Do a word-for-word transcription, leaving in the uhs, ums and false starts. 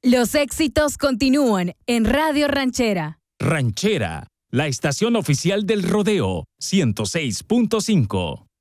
Los éxitos continúan en Radio Ranchera. Ranchera, la estación oficial del rodeo, ciento seis punto cinco.